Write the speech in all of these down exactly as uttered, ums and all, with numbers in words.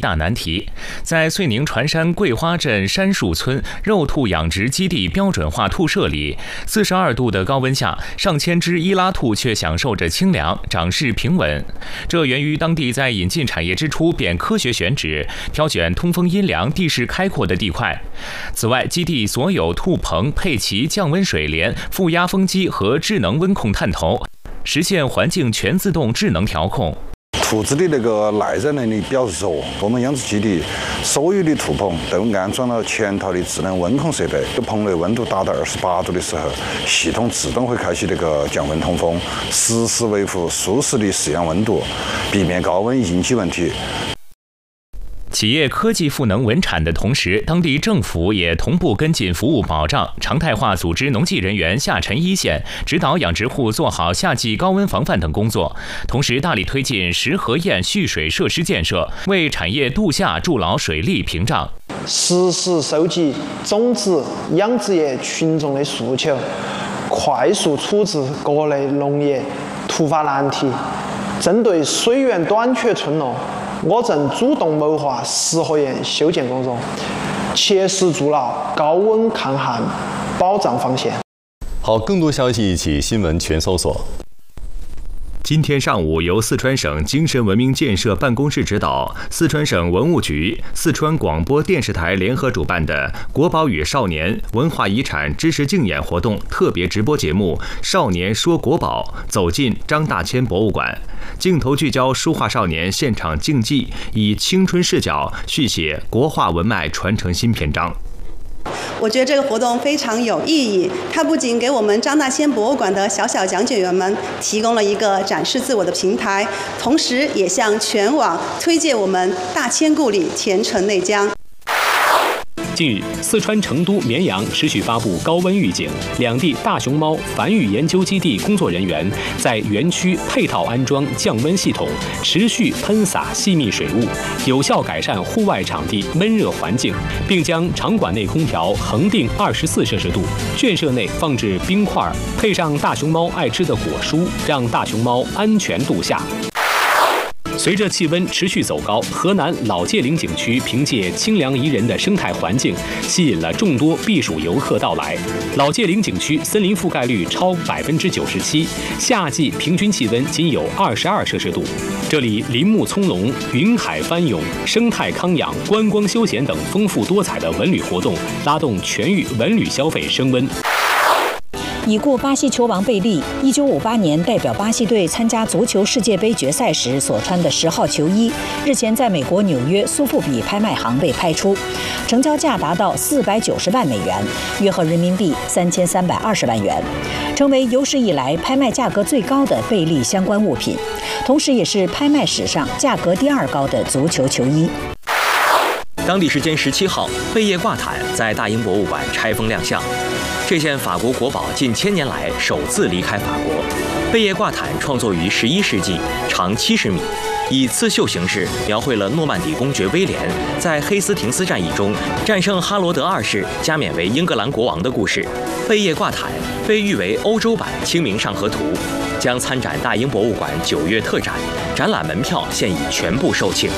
大难题。在遂宁船山桂花镇山树村肉兔养殖基地标准化兔舍里，四十二度的高温下，上千只伊拉兔却享受着清凉，长势平稳。这源于当地在引进产业之初便科学选址，挑选通风阴凉、地势开阔的地块。此外，基地所有兔棚配齐降温水帘、负压风机和智能温控探头，实现环境全自动智能调控。 兔子的那个耐热能力表示说，我们养殖基地所有的兔棚都安装了全套的智能温控设备。棚内温度达到二十八度的时候，系统自动会开启那个降温通风，实时维护舒适的饲养温度，避免高温应激问题。 企业科技赋能稳产的同时，当地政府也同步跟进服务保障，常态化组织农技人员下沉一线，指导养殖户做好夏季高温防范等工作。同时，大力推进石河堰蓄水设施建设，为产业度夏筑牢水利屏障。 实时收集种植养殖业群众的诉求，快速处置各类农业突发难题。针对水源短缺村落，我正主动谋划石河堰修建工作，切实筑牢高温抗旱保障防线。 好，更多消息一起新闻全搜索。 今天上午，由四川省精神文明建设办公室指导，四川省文物局、四川广播电视台联合主办的国宝与少年文化遗产知识竞演活动特别直播节目《少年说国宝》走进张大千博物馆，镜头聚焦书画少年现场竞技，以青春视角续写国画文脉传承新篇章。 我觉得这个活动非常有意义，它不仅给我们张大千博物馆的小小讲解员们提供了一个展示自我的平台，同时也向全网推介我们大千故里前程内江。 近日，四川成都、绵阳持续发布高温预警，两地大熊猫繁育研究基地工作人员在园区配套安装降温系统，持续喷洒细密水雾，有效改善户外场地闷热环境，并将场馆内空调恒定二十四摄氏度，圈舍内放置冰块，配上大熊猫爱吃的果蔬，让大熊猫安全度夏。随着气温持续走高，河南老界岭景区凭借清凉宜人的生态环境，吸引了众多避暑游客到来。老界岭景区森林覆盖率超百分之九十七，夏季平均气温仅有二十二摄氏度。这里林木葱茏，云海翻涌，生态康养、观光休闲等丰富多彩的文旅活动，拉动全域文旅消费升温。 已故巴西球王贝利，一九五八年代表巴西队参加足球世界杯决赛时所穿的十号球衣，日前在美国纽约苏富比拍卖行被拍出，成交价达到四百九十万美元，约合人民币三千三百二十万元，成为有史以来拍卖价格最高的贝利相关物品，同时也是拍卖史上价格第二高的足球球衣。 当地时间十七号，贝叶挂毯在大英博物馆拆封亮相。这件法国国宝近千年来首次离开法国。贝叶挂毯创作于十一世纪，长七十米，以刺绣形式描绘了诺曼底公爵威廉在黑斯廷斯战役中战胜哈罗德二世，加冕为英格兰国王的故事。贝叶挂毯被誉为欧洲版《清明上河图》，将参展大英博物馆九月特展，展览门票现已全部售罄。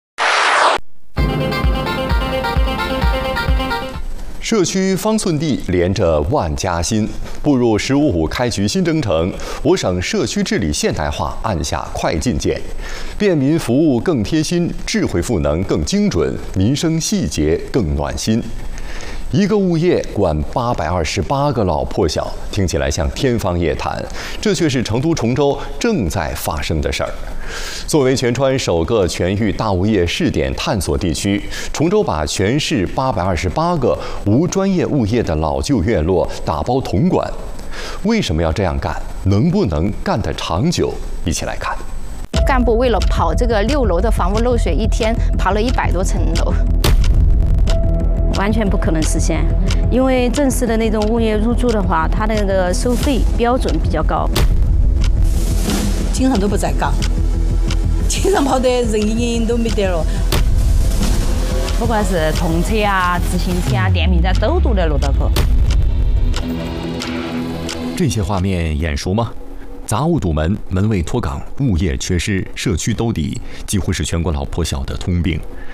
社区方寸地连着万家心，步入“十五五”开局新征程，我省社区治理现代化按下快进键，便民服务更贴心，智慧赋能更精准，民生细节更暖心。一个物业管八百二十八个老破小，听起来像天方夜谭，这却是成都崇州正在发生的事儿。作为全川首个全域大物业试点探索地区，崇州把全市八百二十八个无专业物业的老旧院落打包统管。为什么要这样干？能不能干得长久？一起来看。 干部为了跑这个六楼的房屋漏水，一天跑了一百多层楼。完全不可能实现，因为正式的那种物业入住的话，它的那个收费标准比较高， 经常都不在岗，经常跑得人影都没得了。 不管是童车啊、自行车啊、电瓶车都堵在路道口。 这些画面眼熟吗？杂物堵门、门卫脱岗、物业缺失、社区兜底，几乎是全国老破小的通病。